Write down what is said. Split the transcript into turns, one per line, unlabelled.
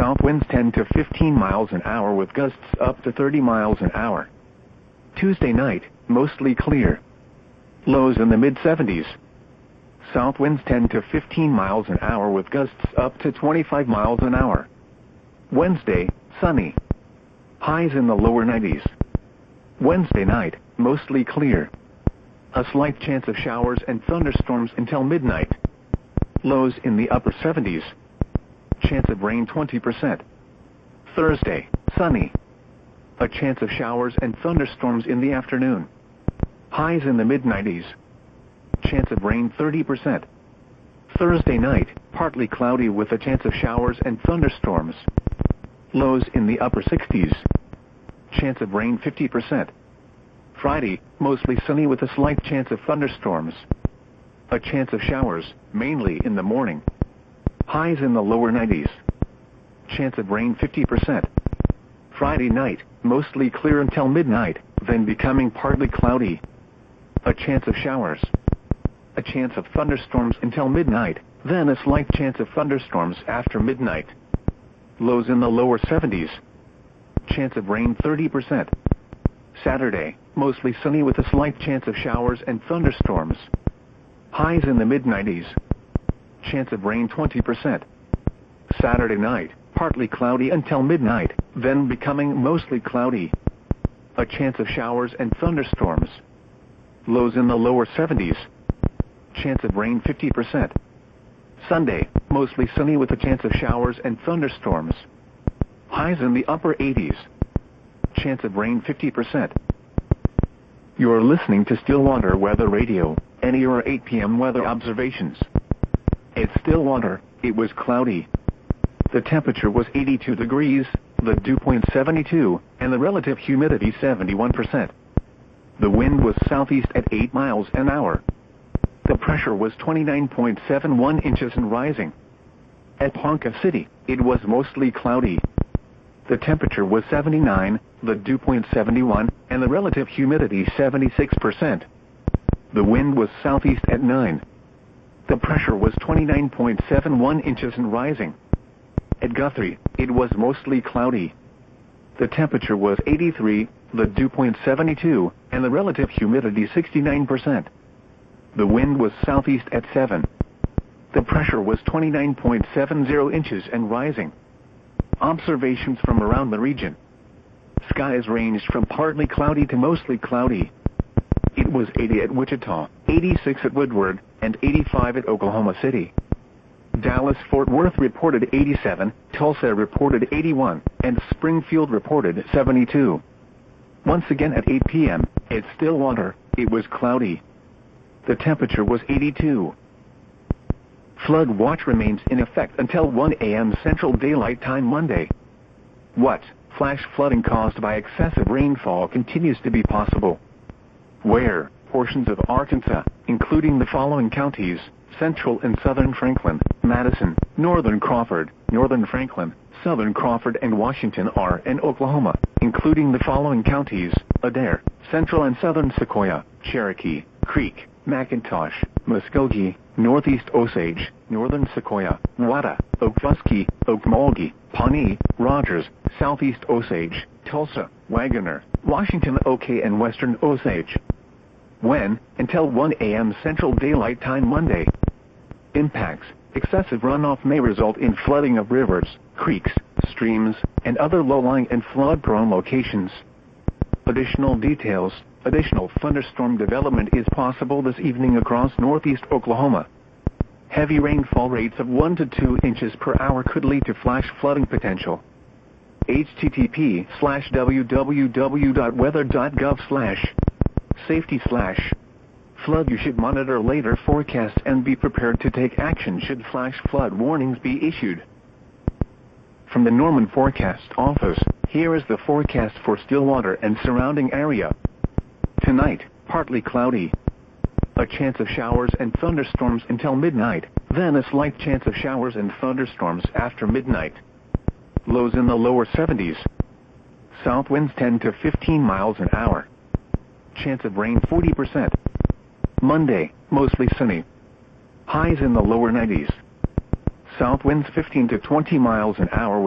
South winds 10 to 15 miles an hour with gusts up to 30 miles an hour. Tuesday night, mostly clear. Lows in the mid-70s. South winds 10 to 15 miles an hour with gusts up to 25 miles an hour. Wednesday, sunny. Highs in the lower 90s. Wednesday night, mostly clear. A slight chance of showers and thunderstorms until midnight. Lows in the upper 70s. Chance of rain 20%. Thursday, sunny. A chance of showers and thunderstorms in the afternoon. Highs in the mid-90s. Chance of rain 30%. Thursday night, partly cloudy with a chance of showers and thunderstorms. Lows in the upper 60s. Chance of rain 50%. Friday, mostly sunny with a slight chance of thunderstorms. A chance of showers, mainly in the morning. Highs in the lower 90s. Chance of rain 50%. Friday night, mostly clear until midnight, then becoming partly cloudy. A chance of showers. A chance of thunderstorms until midnight, then a slight chance of thunderstorms after midnight. Lows in the lower 70s. Chance of rain 30%. Saturday, mostly sunny with a slight chance of showers and thunderstorms. Highs in the mid-90s. Chance of rain 20%. Saturday night, partly cloudy until midnight, then becoming mostly cloudy. A chance of showers and thunderstorms. Lows in the lower 70s. Chance of rain 50%. Sunday, mostly sunny with a chance of showers and thunderstorms. Highs in the upper 80s. Chance of rain 50%. You're listening to Stillwater Weather Radio, and here are 8 p.m. weather observations. At Stillwater, it was cloudy. The temperature was 82 degrees, the dew point 72, and the relative humidity 71%. The wind was southeast at 8 miles an hour. The pressure was 29.71 inches and rising. At Ponca City, it was mostly cloudy. The temperature was 79, the dew point 71, and the relative humidity 76%. The wind was southeast at 9. The pressure was 29.71 inches and rising. At Guthrie, it was mostly cloudy. The temperature was 83, the dew point 72, and the relative humidity 69%. The wind was southeast at 7. The pressure was 29.70 inches and rising. Observations from around the region. Skies ranged from partly cloudy to mostly cloudy. It was 80 at Wichita, 86 at Woodward, and 85 at Oklahoma City. Dallas-Fort Worth reported 87, Tulsa reported 81, and Springfield reported 72. Once again at 8 p.m., at Stillwater, it was cloudy. The temperature was 82. Flood watch remains in effect until 1 a.m. Central Daylight Time Monday. What? Flash flooding caused by excessive rainfall continues to be possible. Where? Portions of Arkansas, including the following counties: Central and Southern Franklin, Madison, Northern Crawford, Northern Franklin, Southern Crawford and Washington are, and Oklahoma, including the following counties: Adair, Central and Southern Sequoia, Cherokee, Creek, McIntosh, Muskogee, Northeast Osage, Northern Sequoia, Wada, Okfuskee, Okmulgee, Pawnee, Rogers, Southeast Osage, Tulsa, Wagoner, Washington OK and Western Osage. When? Until 1 a.m. Central Daylight Time Monday. Impacts. Excessive runoff may result in flooding of rivers, creeks, streams, and other low-lying and flood-prone locations. Additional details. Additional thunderstorm development is possible this evening across northeast Oklahoma. Heavy rainfall rates of 1 to 2 inches per hour could lead to flash flooding potential. http://www.weather.gov/safety/ flood. You should monitor later forecasts and be prepared to take action should flash flood warnings be issued. From the Norman Forecast Office, here is the forecast for Stillwater and surrounding area. Tonight, partly cloudy. A chance of showers and thunderstorms until midnight, then a slight chance of showers and thunderstorms after midnight. Lows in the lower 70s. South winds 10 to 15 miles an hour. Chance of rain 40%. Monday, mostly sunny. Highs in the lower 90s. South winds 15 to 20 miles an hour.